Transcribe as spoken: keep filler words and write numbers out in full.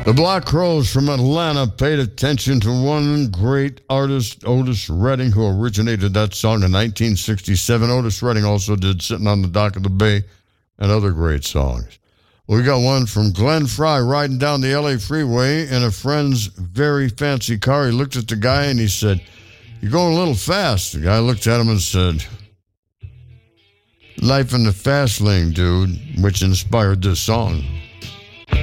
The Black Crowes from Atlanta paid attention to one great artist, Otis Redding, who originated that song in nineteen sixty-seven. Otis Redding also did Sitting on the Dock of the Bay and other great songs. We got one from Glenn Fry riding down the L A freeway in a friend's very fancy car. He looked at the guy and he said, "You're going a little fast." The guy looked at him and said, "Life in the fast lane, dude," which inspired this song.